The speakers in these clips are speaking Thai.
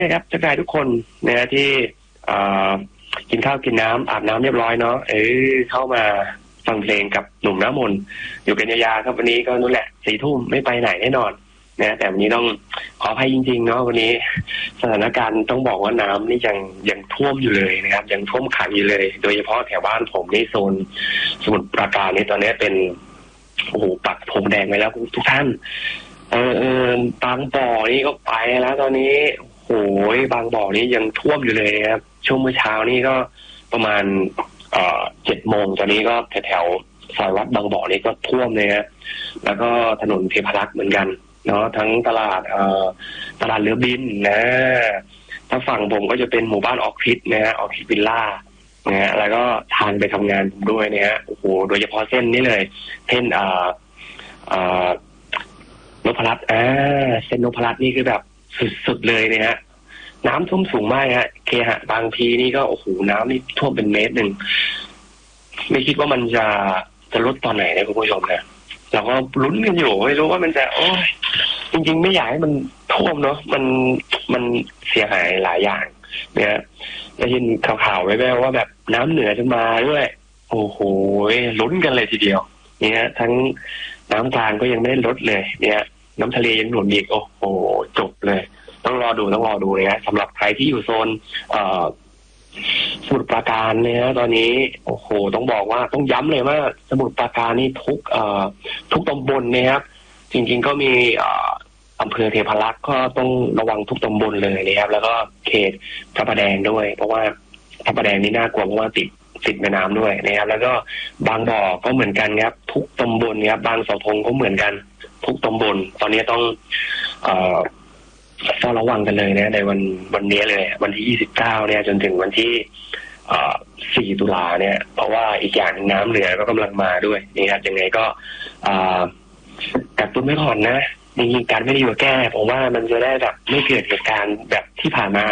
นะครับทักทายทุกคนนะที่กินข้าวกินน้ำอาบน้ำเรียบร้อยเนาะเข้ามาฟังเพลงกับหนุ่มน้ำมนต์อยู่กันยาวๆครับวันนี้ก็นู่นแหละ4 ทุ่มไม่ไปไหนแน่นอนนะแต่วันนี้ต้องขออภัยจริงๆเนาะวันนี้สถานการณ์ต้องบอกว่าน้ำนี่ยังท่วมอยู่เลยนะครับยังท่วมขังอยู่เลยโดยเฉพาะแถวบ้านผมในโซนสมุทรปราการนี่ตอนนี้เป็นโอ้โหปักธงแดงไปแล้วทุกท่านบางบ่อนี่ก็ไปแล้วตอนนี้โอ้ยบางบ่อนี่ยังท่วมอยู่เลยครับช่วงเมื่อเช้านี่ก็ประมาณ7 โมงตอนนี้ก็แถวซอยวัดบางบ่อนี่ก็ท่วมเลยฮะแล้วก็ถนนเทพรักษ์เหมือนกันเนาะทั้งตลาดเรือบินนะถ้าฝั่งผมก็จะเป็นหมู่บ้านออคิดนะฮะออคิดวิลล่านะฮะแล้วก็ทางไปทำงานด้วยนะฮะโอ้โหโดยเฉพาะเส้นนี้เลยเส้นนพรัตน์เส้นนพรัตน์นี่คือแบบสุดๆเลยเนี่ยฮะน้ำท่วมสูงมากฮะเคหะบางพีนี่ก็โอ้โหน้ำนี่ท่วมเป็นเมตร 1ไม่คิดว่ามันจะลดตอนไหนนะคุณผู้ชมนะเราก็ลุ้นกันอยู่ไม่รู้ว่ามันจะโอ้ยจริงๆไม่อยากให้มันท่วมเนาะมันเสียหายหลายอย่างเนี่ยได้ยินข่าวๆไว้แว่วว่าแบบน้ำเหนือจะมาด้วยโอ้โหลุ้นกันเลยทีเดียวเนี่ยทั้งน้ำกลางก็ยังไม่ได้ลดเลยเนี่ยน้ำทะเลยังหนุนอีกโอ้โหจบเลยต้องรอดูเลยนะสำหรับใครที่อยู่โซนสมุทรปราการเนี่ยตอนนี้โอ้โหต้องบอกว่าต้องย้ำเลยว่าสมุทรปราการนี่ทุกตำบลนะครับจริงๆก็มีอำเภอเทพารักษ์ก็ต้องระวังทุกตำบลเลยนะครับแล้วก็เขตพระประแดงด้วยเพราะว่าพระประแดงนี่น่ากลัวเพราะว่าติดแม่น้ำด้วยนะครับแล้วก็บางบ่อก็เหมือนกันครับทุกตำบลครับบางเสาธงก็เหมือนกันทุกตำบลตอนนี้ต้องเฝ้าระวังกันเลยนะในวันนี้เลยวันที่29เนี่ยจนถึงวันที่4 ตุลาเนี่ยเพราะว่าอีกอย่างน้ำเหนือก็กำลังมาด้วยนี่ครับยังไงก็กักตุนไว้ก่อนนะจริงๆการไม่ได้อยู่แก้ผมว่ามันจะได้แบบไม่เกิดเหตุการณ์แบบที่ผ่านมา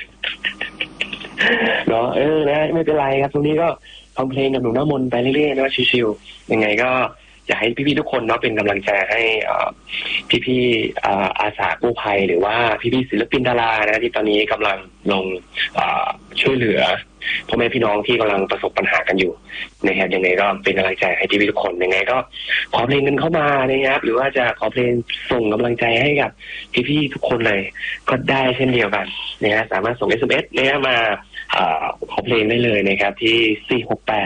เนาะนะไม่เป็นไรครับตรงนี้ก็ฟังเพลงกับหนุ่มน้ำมนต์ไปเรื่อยๆนะชิวๆยังไงก็อยากให้พี่ๆทุกคนเนาะเป็นกำลังใจให้พี่ๆอาสากู้ภัยหรือว่าพี่ๆศิลปินดารานะที่ตอนนี้กำลังลงช่วยเหลือพ่อแม่พี่น้องที่กำลังประสบปัญหากันอยู่นะครับยังไงก็เป็นกำลังใจให้พี่ๆทุกคนยังไงก็ขอเพลงกันเข้ามานะครับหรือว่าจะขอเพลงส่งกำลังใจให้กับพี่ๆทุกคนเลยก็ได้เช่นเดียวกันนะฮะสามารถส่ง SMS เนี่ยมาขอเพลงได้เลยนะครับที่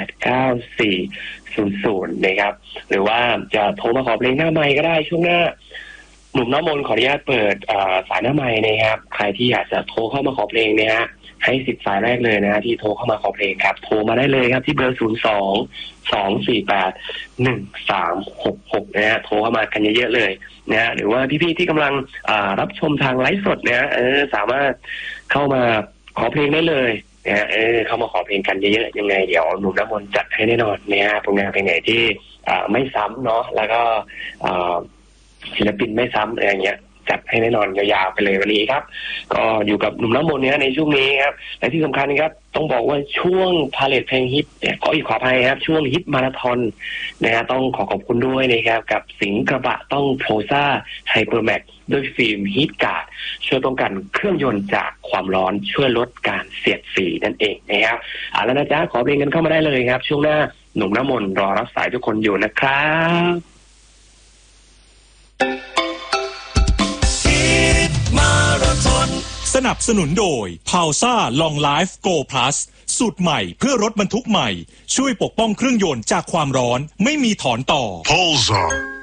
4689400นะครับหรือว่าจะโทรมาขอเพลงหน้าไมค์ก็ได้ช่วงหน้าหนุ่มน้ำมนต์ขออนุญาตเปิดสายหน้าไมค์นะครับใครที่อยากจะโทรเข้ามาขอเพลงนะฮะให้10 สายแรกเลยนะฮะที่โทรเข้ามาขอเพลงครับโทรมาได้เลยครับที่เบอร์02-248-1366นะฮะโทรเข้ามากันเยอะๆเลยนะฮะหรือว่าพี่ๆที่กำลังรับชมทางไลฟ์สดนะสามารถเข้ามาขอเพลงได้เลยนะเข้ามาขอเพลงกันเยอะๆยังไงเดี๋ยวหนุ่มน้ำมนต์จัดให้แน่นอนนะฮะผลงานเพลงไหนที่ไม่ซ้ำเนาะแล้วก็ศิลปินไม่ซ้ำอะไรอย่างเงี้ยจัดให้แน่นอนยาวๆไปเลยวันนี้ครับก็อยู่กับหนุ่มน้ำมนต์เนี่ยในช่วงนี้ครับและที่สำคัญนะครับต้องบอกว่าช่วงพาเลทเพลงฮิตเนี่ยก็ขออภัยครับช่วงฮิตมาราธอนนะฮะต้องขอบคุณด้วยนะครับกับสิงห์กระบะต้องโพซ่าไฮเปอร์แม็กด้วยฟิล์มฮีทการ์ดช่วยป้องกันเครื่องยนต์จากความร้อนช่วยลดการเสียดสีนั่นเองนะครับแล้วนะจ๊ะขอเพลงกันเข้ามาได้เลยครับช่วงหน้าหนุ่มน้ำมนต์รอรับสายทุกคนอยู่นะครับสนับสนุนโดย Pausa Long Life Go Plus สูตรใหม่เพื่อรถบรรทุกใหม่ช่วยปกป้องเครื่องยนต์จากความร้อนไม่มีถอนต่อ Pausa